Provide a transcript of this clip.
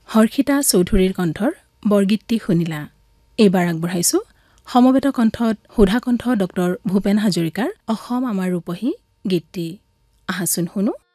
হৰ্ষিতা চৌধুৰীৰ কণ্ঠৰ বৰগীতটি শুনিলা। এইবাৰ আগবঢ়াইছোঁ সমবেত কণ্ঠত সুধাকণ্ঠ ডক্টৰ ভূপেন হাজৰিকাৰ অসম আমাৰ ৰূপহী গীতটি। আহাচোন শুনো।